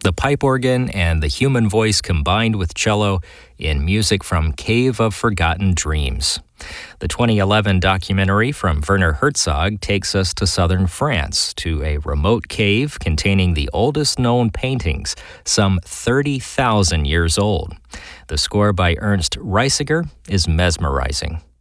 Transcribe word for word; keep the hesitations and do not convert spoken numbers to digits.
the pipe organ and the human voice combined with cello in music from Cave of Forgotten Dreams. The twenty eleven documentary from Werner Herzog takes us to southern France, to a remote cave containing the oldest known paintings, some thirty thousand years old. The score by Ernst Reisiger is mesmerizing.